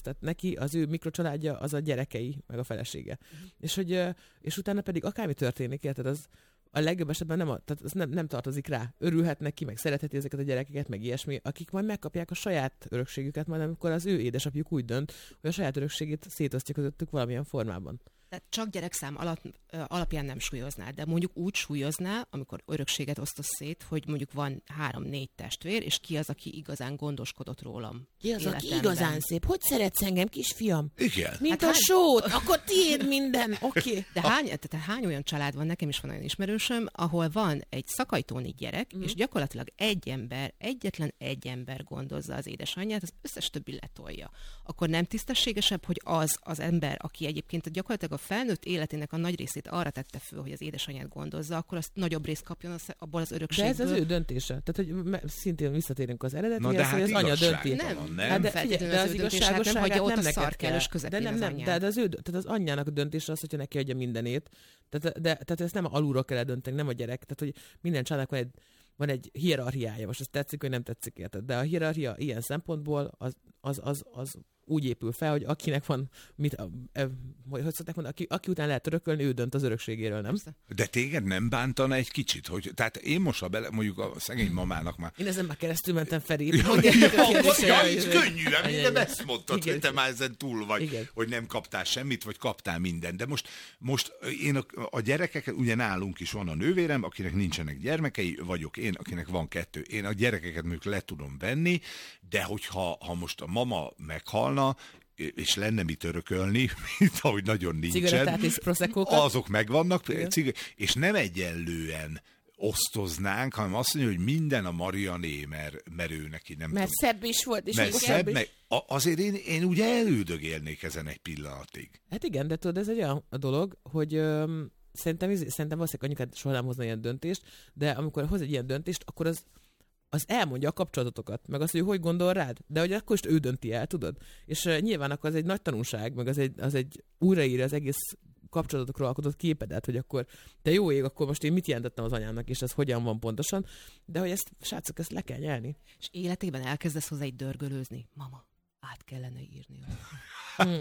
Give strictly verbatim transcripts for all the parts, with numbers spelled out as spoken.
Tehát neki az ő mikrocsaládja az a gyerekei, meg a felesége. Uh-huh. És, hogy, és utána pedig akármi történik, érted, az a legjobb esetben nem, a, tehát az nem, nem tartozik rá. Örülhet neki, meg szeretheti ezeket a gyerekeket, meg ilyesmi, akik majd megkapják a saját örökségüket, majd amikor az ő édesapjuk úgy dönt, hogy a saját örökségét szétosztja közöttük valamilyen formában. Tehát csak gyerekszám alap, alapján nem súlyozná, de mondjuk úgy súlyozná, amikor örökséget osztasz szét, hogy mondjuk van három-négy testvér, és ki az, aki igazán gondoskodott rólam. Ki az, aki igazán szép? Hogy szeretsz engem, kisfiam? Igen. Mint hát a hány... sót, akkor tiéd minden. Oké. Okay. De hány, tehát hány olyan család van, nekem is van olyan ismerősöm, ahol van egy szakajtóni gyerek, mm. és gyakorlatilag egy ember, egyetlen egy ember gondozza az édesanyját, az összes többi letolja. Akkor nem tisztességesebb, hogy az az ember, aki egyébként gyakorlatilag a felnőtt életének a nagy részét arra tette föl, hogy az édesanyját gondozza, akkor azt nagyobb részt kapjon az, abból az örökségből. De ez az ő döntése. Tehát, hogy szintén visszatérünk az eredetihez, hogy az anya dönti. Nem, nem. nem de, feltétlenül az, az ő döntését, nem hagyja ott a szarkelős közepén de nem, az nem, anyját. de, de az, ő, tehát az anyjának a döntése az, hogyha neki adja mindenét. Tehát, de, tehát ezt nem alulról kell dönteni, nem a gyerek. Tehát, hogy minden családnak van egy, van egy hierarchiája. Most ez tetszik, hogy nem tetszik, érted. De a hierarchia ilyen szempontból az, az, az, az úgy épül fel, hogy akinek van, mit, eh, hogy szokták mondani, aki, aki után lehet örökölni, ő dönt az örökségéről, nem? De téged nem bántana egy kicsit, hogy, tehát én most a bele, mondjuk a szegény mamának már... Én ezen már keresztül mentem, Feri. Ja, ja, ja, így könnyű, nem ezt mondtad, igen, hogy te már ezen túl vagy, igen. Hogy nem kaptál semmit, vagy kaptál mindent. De most, most én a, a gyerekeket, ugye nálunk is van a nővérem, akinek nincsenek gyermekei, vagyok én, akinek van kettő. Én a gyerekeket mondjuk le tudom venni, de hogyha ha most a mama meghal, és lenne mit örökölni, mint ahogy nagyon nincsen. Cigarettát és proszekkókat. Azok megvannak, cig- és nem egyenlően osztoznánk, hanem azt mondja, hogy minden a Mariané, mert, mert ő neki nem Mert tudom. szebb is volt. És mert szebb, meg, a, azért én, én ugye elődögélnék ezen egy pillanatig. Hát igen, de tudod, ez egy olyan dolog, hogy öm, szerintem, szerintem valószínűleg anyukát soha nem hozna ilyen döntést, de amikor hoz egy ilyen döntést, akkor az az elmondja a kapcsolatokat, meg azt, hogy hogy gondol rád, de hogy akkor is ő dönti el, tudod? És uh, nyilván akkor az egy nagy tanulság, meg az egy, az egy újraírja az egész kapcsolatokról alkotott képedet, hogy akkor te jó ég, akkor most én mit jelentettem az anyámnak, és ez hogyan van pontosan, de hogy ezt, srácok, ezt le kell nyelni. És életében elkezdesz hozzá egy dörgölőzni. Mama, át kellene írni. Hmm.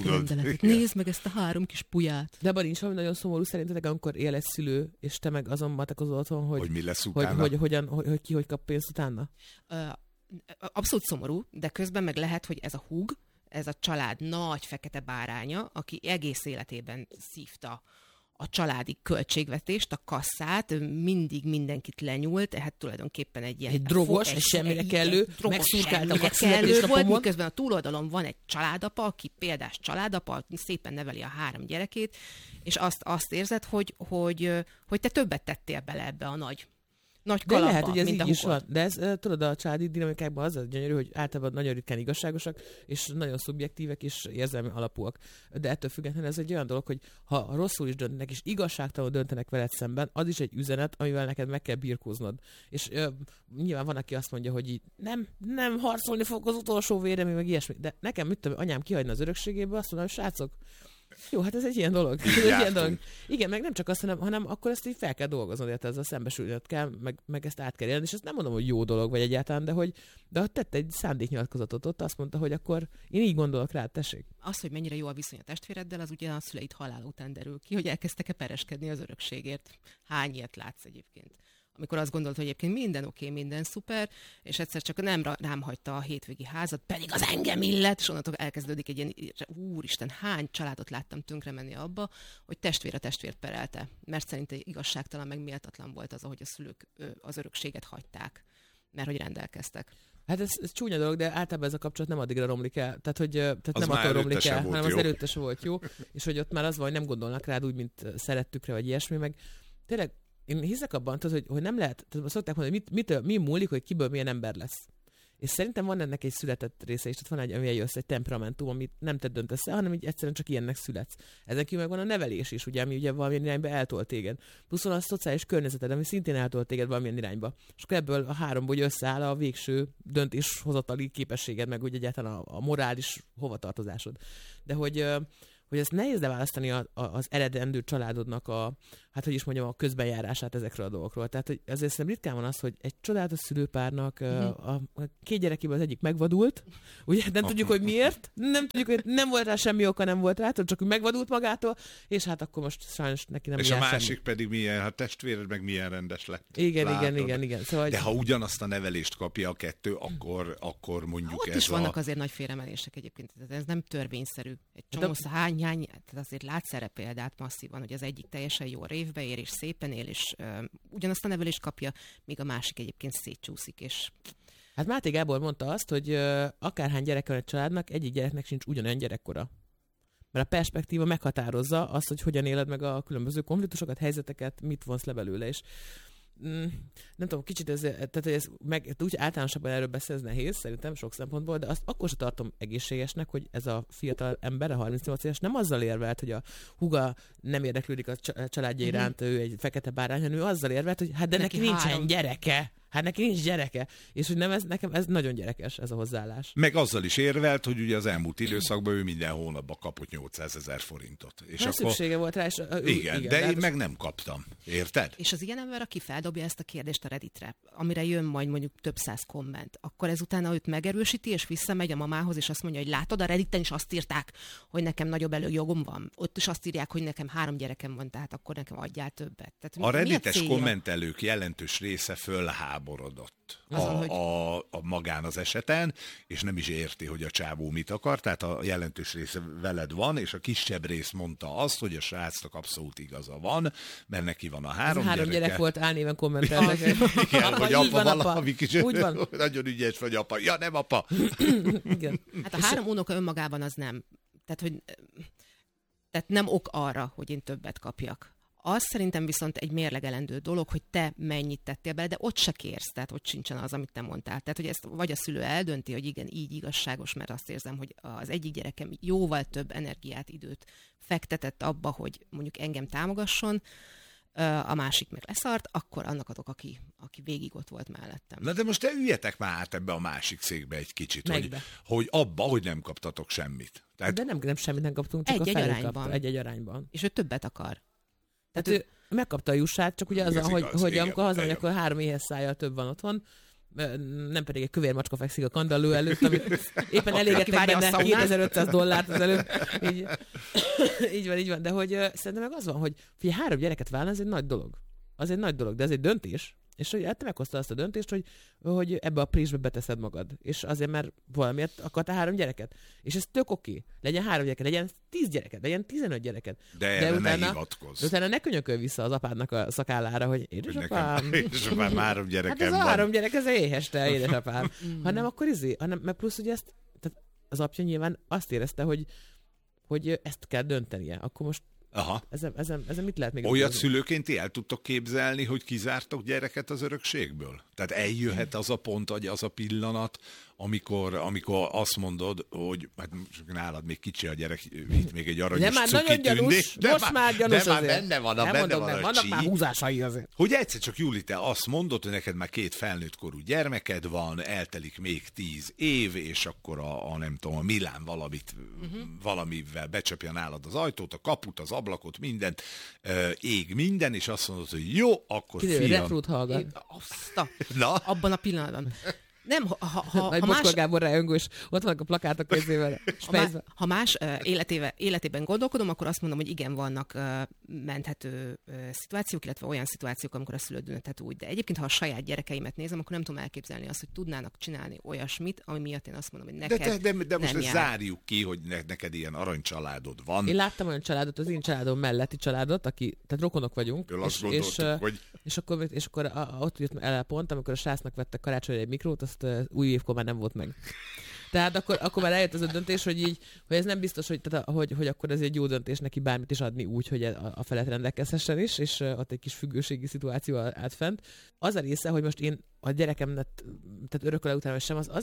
Nézd meg ezt a három kis puját. De abban nincs valami nagyon szomorú szerintetek, amikor él egy szülő, és te meg azon matekozol otthon, hogy, hogy mi lesz utána? Hogy, hogy, hogyan, hogy, hogy ki hogy kap pénzt utána? Uh, abszolút szomorú, de közben meg lehet, hogy ez a húg, ez a család nagy fekete báránya, aki egész életében szívta a családi költségvetést, a kasszát, mindig mindenkit lenyúlt, tehát tulajdonképpen egy ilyen... Egy drogos, egy semmire kellő, megszurkáltak a születésnapomon. Miközben a túloldalon van egy családapa, aki példás családapa, szépen neveli a három gyerekét, és azt, azt érzed, hogy, hogy, hogy te többet tettél bele ebbe a nagy nagy kalapba, de lehet, hogy ez mint így a is van. De ez, tudod, a családi dinamikákban az a gyönyörű, hogy általában nagyon ritkán igazságosak, és nagyon szubjektívek, és érzelmi alapúak. De ettől függetlenül ez egy olyan dolog, hogy ha rosszul is döntenek, és igazságtalanul döntenek veled szemben, az is egy üzenet, amivel neked meg kell birkóznod. És ö, nyilván van, aki azt mondja, hogy így, nem, nem harcolni fog az utolsó véremig, meg ilyesmi. De nekem, mit tudom, anyám kihagyna az örökségéből, azt mondom, hogy srácok, jó, hát ez egy ilyen dolog. Ez egy ilyen dolog. Igen, meg nem csak azt, hanem, hanem akkor ezt így fel kell dolgoznod, illetve ezzel szembesülnöd kell, meg, meg ezt át kell élni, és ezt nem mondom, hogy jó dolog vagy egyáltalán, de hogy de ha tett egy szándéknyilatkozatot ott, azt mondta, hogy akkor én így gondolok rád, tessék. Az, hogy mennyire jó a viszony a testvéreddel, az ugye a szüleid halála után derül ki, hogy elkezdtek-e pereskedni az örökségért. Hány ilyet látsz egyébként? Amikor azt gondolt, hogy egyébként minden oké, okay, minden szuper, és egyszer csak nem rám hagyta a hétvégi házat, pedig az engem illet, és onnantól elkezdődik egy ilyen, úristen, hány családot láttam tönkre menni abba, hogy testvér a testvért perelte, mert szerinte igazságtalan, meg méltatlan volt az, ahogy a szülők az örökséget hagyták, mert hogy rendelkeztek. Hát ez, ez csúnya dolog, de általában ez a kapcsolat nem addigra romlik el. Tehát, hogy tehát nem akkor romlik el, hanem az előtte se volt jó, és hogy ott már az van, hogy nem gondolnak rád úgy, mint szerettük rá, vagy ilyesmi, meg tényleg én hiszek abban, hogy, hogy nem lehet, tehát szokták mondani, hogy mit, mitől, mi múlik, hogy kiből milyen ember lesz. És szerintem van ennek egy született része is, tehát van egy, ami jössz, egy temperamentum, amit nem te döntesz el, hanem így egyszerűen csak ilyennek születsz. Ezen kívül meg van a nevelés is, ugye, ami ugye valamilyen irányba eltolt téged. Plusz van a szociális környezeted, ami szintén eltolt téged valamilyen irányba. És akkor ebből a háromból összeáll a végső döntéshozatali képességed, meg úgy egyáltalán a, a morális hovatartozásod. De hogy... hogy ezt nehéz leválasztani a, a, az eredendő családodnak a, hát hogy is mondjam, a közbenjárását ezekről a dolgokról. Tehát hogy azért szerintem ritkán van az, hogy egy csodálatos szülőpárnak uh-huh. a, a két gyerekéből az egyik megvadult, ugye nem tudjuk, hogy miért, nem tudjuk, hogy nem volt rá semmi oka, nem volt rá, csak hogy megvadult magától, és hát akkor most sajnos neki nem és a másik semmi. pedig milyen, hát testvéred meg milyen rendes lett. Igen, látod. igen, igen, igen. Szóval, de ha ugyanazt a nevelést kapja a kettő, akkor, akkor mondjuk ott ez is a... vannak azért nagy félremenések egyébként, ez nem törvényszerű. Egy csomó de... hány, hány, tehát azért látsz erre példát masszívan, hogy az egyik teljesen jó révbe ér, és szépen él, és uh, ugyanazt a nevelést kapja, míg a másik egyébként szétcsúszik, és... Hát Máté Gábor mondta azt, hogy uh, akárhány gyerek van egy családnak, egyik gyereknek sincs ugyanolyan gyerekkora. Mert a perspektíva meghatározza azt, hogy hogyan éled meg a különböző konfliktusokat, helyzeteket, mit vonsz le belőle, és mm, nem tudom, kicsit ez, tehát ez meg, úgy általánosabban erről beszél, ez nehéz, szerintem sok szempontból, de azt akkor sem tartom egészségesnek, hogy ez a fiatal ember, a harmincnyolc éves nem azzal érvelt, hogy a húga nem érdeklődik a családja iránt, mm-hmm. ő egy fekete bárány, hanem ő azzal érvelt, hogy hát de neki, neki nincsen három. gyereke. Hát neki nincs gyereke. És hogy nem ez, nekem ez nagyon gyerekes, ez a hozzáállás. Meg azzal is érvelt, hogy ugye az elmúlt időszakban ő minden hónapban kapott nyolcszázezer forintot. És hát akkor... szüksége volt rá, és... Igen, igen, de én most... meg nem kaptam. Érted? És az ilyen ember, aki feldobja ezt a kérdést a Redditre, amire jön majd mondjuk több száz komment, akkor ezután őt megerősíti, és visszamegy a mamához, és azt mondja, hogy látod, a Redditen is azt írták, hogy nekem nagyobb előjogom van. Ott is azt írják, hogy nekem három gyerekem van, tehát akkor nekem adjál többet. Tehát a reddites a kommentelők jelentős része fölháborodott a, Azon, hogy... a, a magán az eseten, és nem is érti, hogy a csávó mit akar, tehát a jelentős része veled van, és a kisebb rész mondta azt, hogy a srácnak abszolút igaza van, mert neki van a három, három gyereke. gyerek volt, álnéven kommentelnek. Igen, hogy apa valami kis, nagyon ügyes vagy apa. Ja, nem apa. Igen. Hát a három unoka önmagában az nem. Tehát, hogy, tehát nem ok arra, hogy én többet kapjak. Az szerintem viszont egy mérlegelendő dolog, hogy te mennyit tettél bele, de ott se kérsz, tehát ott sincsen az, amit te mondtál. Tehát, hogy ezt vagy a szülő eldönti, hogy igen, így igazságos, mert azt érzem, hogy az egyik gyerekem jóval több energiát, időt fektetett abba, hogy mondjuk engem támogasson, a másik meg leszart, akkor annak adok, aki, aki végig ott volt mellettem. Na de most te üljetek már át ebbe a másik székbe egy kicsit, hogy, hogy abba, hogy nem kaptatok semmit. Tehát... De nem, nem semmit nem kaptunk, csak egy, a egy arányban. Egy-egy arányban. És ő többet akar. Tehát, Tehát ő megkapta a jussát, csak ugye az, hogy, igaz, hogy igen, amikor hazamegy, akkor három éhes szájjal több van otthon, nem pedig egy kövér macska fekszik a kandalló előtt, amit éppen elégettek benne kétezer-ötszáz dollárt az előtt. Így, így van, így van. De hogy uh, szerintem meg az van, hogy figyelj, három gyereket vállalni, ez egy nagy dolog. Az egy nagy dolog, de ez egy döntés. És hogy hát te meghoztad azt a döntést, hogy, hogy ebbe a présbe beteszed magad. És azért, mert valamiért akartál három gyereket. És ez tök oké. Legyen három gyereket, legyen tíz gyereket, legyen tizenöt gyereket. De erre de utána, ne hivatkozz. De utána ne könyökölj vissza az apádnak a szakállára, hogy édesapám. Édesapám, három gyerekem hát ez van. a három gyerek, ez éhes te, édesapám. hanem akkor izé, hanem, mert plusz ugye ezt, tehát az apja nyilván azt érezte, hogy, hogy ezt kell döntenie. Akkor most Aha. Ezen, ezen, ezen mit lehet még... Olyat tudni? Szülőként ti el tudtok képzelni, hogy kizártok gyereket az örökségből? Tehát eljöhet az a pont, vagy az a pillanat, amikor, amikor azt mondod, hogy hát nálad még kicsi a gyerek, itt még egy aranyos cuki tűnni. De már nagyon gyanús, de most már, már gyanús de már benne van a, nem benne mondom, van nem, a vannak csí. már húzásai azért. Hogy egyszer csak, Júli, te azt mondod, hogy neked már két felnőtt korú gyermeked van, eltelik még tíz év, és akkor a, a nem tudom, a Milán valamit, uh-huh. valamivel becsapja nálad az ajtót, a kaput, az ablakot, mindent, uh, ég minden, és azt mondod, hogy jó, akkor Kiderül, fiam... Retrút hallgat. Na? Abban a pillanatban. Nem, ha, ha, ha, Nagy ha Bocskor más... Gábor rájöngő, és ott vannak a plakátok közével. Ha, má, ha más uh, életéve, életében gondolkodom, akkor azt mondom, hogy igen, vannak uh, menthető uh, szituációk, illetve olyan szituációk, amikor a szülő dönthet úgy. De egyébként, ha a saját gyerekeimet nézem, akkor nem tudom elképzelni azt, hogy tudnának csinálni olyasmit, ami miatt én azt mondom, hogy neked De, de, de, de most nem ezt zárjuk ki, hogy ne, neked ilyen aranycsaládod van. Én láttam olyan családot, az én családom melletti családot, aki, tehát rokonok vagyunk. És, és, hogy... és akkor, és akkor a, a, ott jött el a pont, amikor a srácnak vettek karácsonyra egy mikrót, azt uh, új évkor már nem volt meg. Tehát akkor, akkor már eljött az a döntés, hogy így, hogy ez nem biztos, hogy, tehát, hogy, hogy akkor ez egy jó döntés neki bármit is adni úgy, hogy a, a felett rendelkezhessen is, és uh, ott egy kis függőségi szituáció állt fent. Az a része, hogy most én a gyerekemnek, tehát örököle után sem, az azért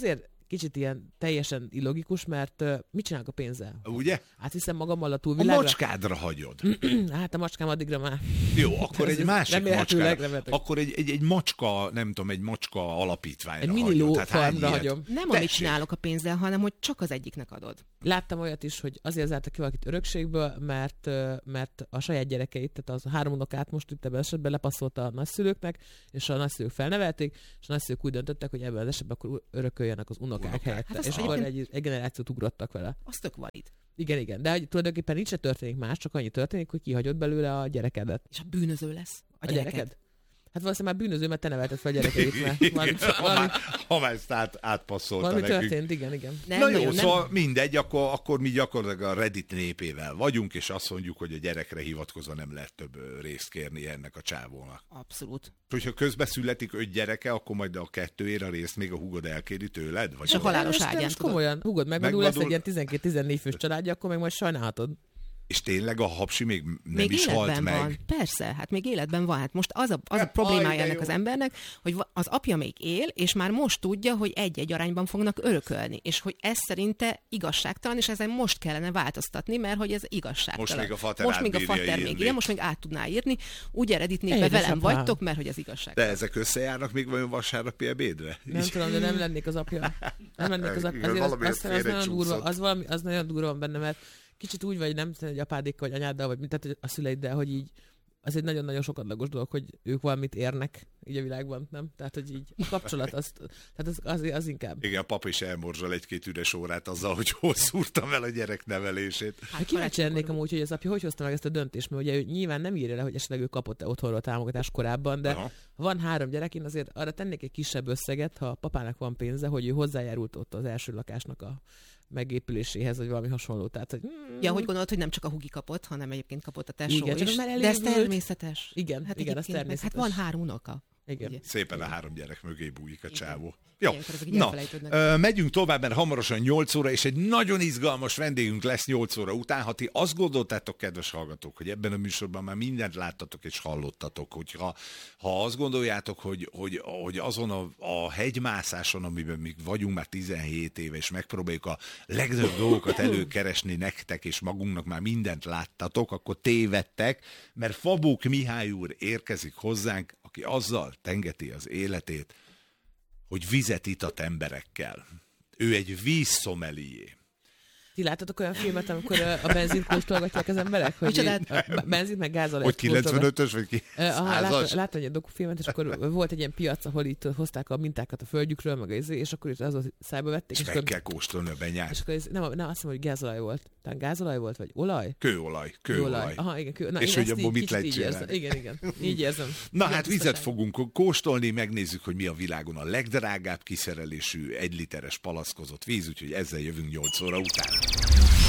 kicsit ilyen teljesen illogikus, mert uh, mit csinálok a pénzzel? Ugye? Átviszem magammal a túlvilágra? A macskádra hagyod. Hát a macskám addigra már. Jó, akkor egy másik macska. Akkor Akkor egy, egy, egy macska, nem tudom, egy macska alapítványra egy mini ló farmra hagyom. Nem, Tessék. Amit csinálok a pénzzel, hanem hogy csak az egyiknek adod. Láttam olyat is, hogy azért zártak ki valakit örökségből, mert, mert a saját gyerekeit, tehát az három unokát most itt ebben esetben lepasszolta a nagyszülőknek, és a nagyszülők felnevelték, és a nagyszülők úgy döntöttek, hogy ebben az esetben akkor örököljenek az unokák, unokák. helyette. Hát és akkor egy, egy generációt ugrottak vele. Az tök valid. Igen, igen, de tulajdonképpen nincs se történik más, csak annyi történik, hogy kihagyod belőle a gyerekedet. És a bűnöző lesz a, a gyereked. gyereked? Hát valószínűleg már bűnöző, mert te nevelted fel a gyerekeit, mert valami, valami, ha már ezt át, átpasszolta valami nekünk. történt, igen, igen. Nem, Na jó, nem. Szóval mindegy, akkor, akkor mi gyakorlatilag a Reddit népével vagyunk, és azt mondjuk, hogy a gyerekre hivatkozva nem lehet több részt kérni ennek a csávónak. Abszolút. Hogyha közbe születik öt gyereke, akkor majd a kettőért a részt még a húgod elkéri tőled? Vagy és a halálos ágyán. Most komolyan, húgod megvadul, lesz egy ilyen tizenkét-tizennégy fős családja, akkor meg majd sajnálhatod. És tényleg a hapsi még nem még is halt meg? Van. Persze, hát még életben van. Hát most az a, az a problémája ennek az embernek, hogy az apja még él, és már most tudja, hogy egy-egy arányban fognak örökölni. És hogy ez szerinte igazságtalan, és ezen most kellene változtatni, mert hogy ez igazságtalan. Most még a fater Most még a fater még él, most még át tudná írni. Úgy eredítnék be velem vagytok, mert hogy ez igazságtalan. De ezek összejárnak még vajon vasárnapi ebédre? Nem tudom, de nem lennék az apja. Nem lennék az apja. Azért az, az, az, nagyon durva, az, valami, az nagyon durva van benne, mert kicsit úgy vagy, nem tudom, hogy apádékkal, vagy anyáddal, vagy tehát a szüleiddel, hogy így az egy nagyon-nagyon sokadlagos dolog, hogy ők valamit érnek így a világban, nem? Tehát, hogy így a kapcsolat, az, tehát az, az, az inkább. Igen, a pap is elmorzsal egy-két üres órát azzal, hogy hol szúrtam el a gyerek nevelését. Hát kíváncsi lennék amúgy, hogy az apja hogy hozta meg ezt a döntést, mert ugye ő nyilván nem írja le, hogy esetleg ő kapott-e otthonról támogatást korábban, de aha. Ha van három gyerek, én azért arra tennék egy kisebb összeget, ha a papának van pénze, hogy ő hozzájárult ott az első lakásnak a megépüléséhez, vagy valami hasonló. Tehát, hogy... Ja, hogy gondolod, hogy nem csak a hugi kapott, hanem egyébként kapott a tesó igen, is. De ez természetes. Igen, hát igen, ez természetes. Hát van három unoka. Igen. Szépen igen. a három gyerek mögé bújik a igen. csávó. Jó, na, ö, megyünk tovább, mert hamarosan nyolc óra, és egy nagyon izgalmas vendégünk lesz nyolc óra után. Ha ti azt gondoltátok, kedves hallgatók, hogy ebben a műsorban már mindent láttatok és hallottatok, hogyha ha azt gondoljátok, hogy, hogy, hogy azon a, a hegymászáson, amiben mi vagyunk már tizenhét éve, és megpróbáljuk a legnagyobb dolgokat előkeresni nektek, és magunknak már mindent láttatok, akkor tévedtek, mert Fabók Mihály úr érkezik hozzánk, aki azzal tengeti az életét, hogy vizet itat emberekkel. Ő egy vízszomelié. Ti láttatok olyan filmet, amikor a benzint kóstolgatják az emberek? Hogy a benzint meg gázolajat hogy kilencvenötös vagy ki? Láttam egy dokufilmet, és akkor volt egy ilyen piac, ahol itt hozták a mintákat a földjükről, meg az, és akkor itt az a szájba vették. És, és meg akkor, kell kóstolni a benyát. És akkor ez, nem, nem azt mondom, hogy gázolaj volt. Talán gázolaj volt, vagy olaj? Kőolaj. Kőolaj. Aha, igen, kő, na, és hogy abból mit lehet csinálni. Igen, igen. Így érzem. Na hát vizet fogunk kóstolni, megnézzük, hogy mi a világon a legdrágább kiszerelésű egy literes palackozott víz, úgyhogy ezzel jövünk nyolc óra után.